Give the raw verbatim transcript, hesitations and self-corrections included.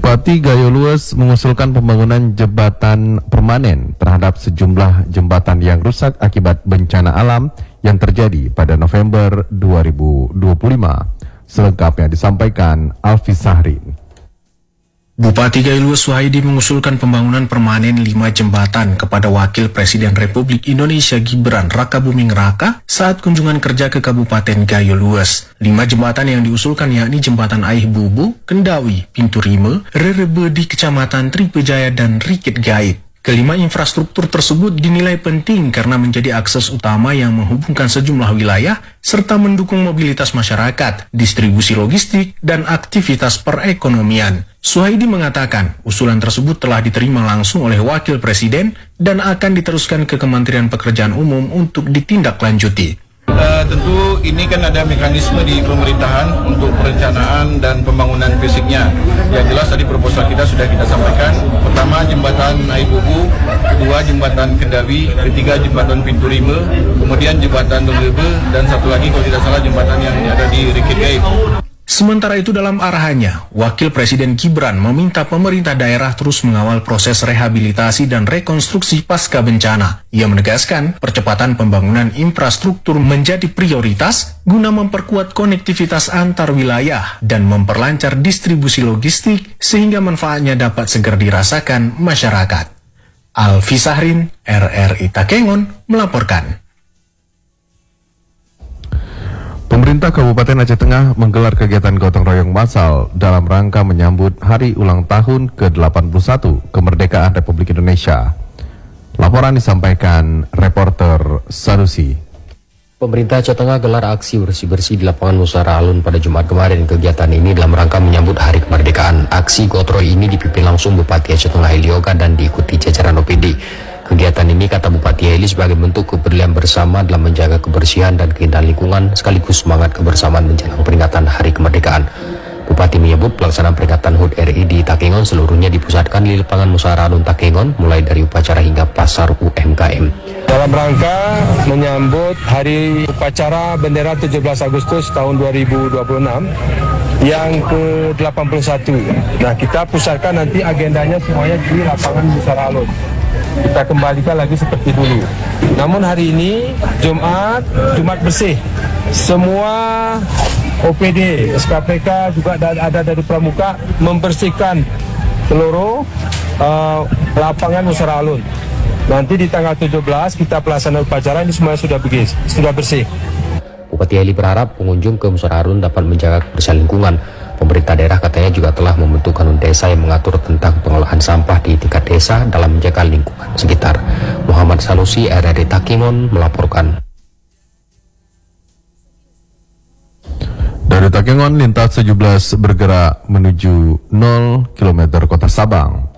Bupati Gayo Lues mengusulkan pembangunan jembatan permanen terhadap sejumlah jembatan yang rusak akibat bencana alam yang terjadi pada November dua ribu dua puluh lima. Selengkapnya disampaikan Alfi Sahrin. Bupati Gayo Lues Suhaidi mengusulkan pembangunan permanen lima jembatan kepada Wakil Presiden Republik Indonesia Gibran Rakabuming Raka saat kunjungan kerja ke Kabupaten Gayo Lues. Lima jembatan yang diusulkan yakni Jembatan Aih Bubu, Kendawi, Pintu Rime, Rerebe di Kecamatan Tripejaya dan Rikit Gaib. Kelima infrastruktur tersebut dinilai penting karena menjadi akses utama yang menghubungkan sejumlah wilayah serta mendukung mobilitas masyarakat, distribusi logistik, dan aktivitas perekonomian. Suhaidi mengatakan usulan tersebut telah diterima langsung oleh Wakil Presiden dan akan diteruskan ke Kementerian Pekerjaan Umum untuk ditindaklanjuti. Uh, tentu ini kan ada mekanisme di pemerintahan untuk perencanaan dan pembangunan fisiknya. Yang jelas tadi proposal kita sudah kita sampaikan. Pertama jembatan Aih Bubu, kedua jembatan Kendawi, ketiga jembatan Pintu Rime, kemudian jembatan Donglebe, dan satu lagi kalau tidak salah jembatan yang ada di Rikit Gaib. Sementara itu dalam arahannya, Wakil Presiden Gibran meminta pemerintah daerah terus mengawal proses rehabilitasi dan rekonstruksi pasca bencana. Ia menegaskan percepatan pembangunan infrastruktur menjadi prioritas guna memperkuat konektivitas antar wilayah dan memperlancar distribusi logistik sehingga manfaatnya dapat segera dirasakan masyarakat. Alfi Sahrin, R R I Takengon, melaporkan. Pemerintah Kabupaten Aceh Tengah menggelar kegiatan gotong royong massal dalam rangka menyambut hari ulang tahun ke delapan puluh satu kemerdekaan Republik Indonesia. Laporan disampaikan reporter Sanusi. Pemerintah Aceh Tengah gelar aksi bersih-bersih di lapangan Musara Alun pada Jumat kemarin. Kegiatan ini dalam rangka menyambut hari kemerdekaan. Aksi gotong royong ini dipimpin langsung Bupati Aceh Tengah Heli Oka dan diikuti jajaran O P D. Kegiatan ini, kata Bupati Heli, sebagai bentuk kepedulian bersama dalam menjaga kebersihan dan keindahan lingkungan sekaligus semangat kebersamaan menjelang peringatan Hari Kemerdekaan. Bupati menyebut pelaksanaan peringatan H U D R I di Takengon seluruhnya dipusatkan di lapangan Musara Alun Takengon, mulai dari upacara hingga pasar U M K M. Dalam rangka menyambut hari upacara bendera tujuh belas Agustus tahun dua ribu dua puluh enam yang ke delapan puluh satu. Nah, kita pusatkan nanti agendanya semuanya di lapangan Musara Alun. Kita kembalikan lagi seperti dulu. Namun hari ini Jumat, Jumat bersih. Semua O P D, S K P K juga ada dari Pramuka membersihkan seluruh uh, lapangan Musara Alun. Nanti di tanggal tujuh belas kita pelaksanaan upacara ini semuanya sudah bersih, sudah bersih. Bupati Heli berharap pengunjung ke Musara Alun dapat menjaga kebersihan lingkungan. Pemerintah daerah katanya juga telah membentuk kanun desa yang mengatur tentang pengolahan sampah di tingkat desa dalam menjaga lingkungan sekitar. Muhammad Sanusi, R R I Takengon, melaporkan. Dari Takengon, lintas tujuh belas bergerak menuju nol kilometer Kota Sabang.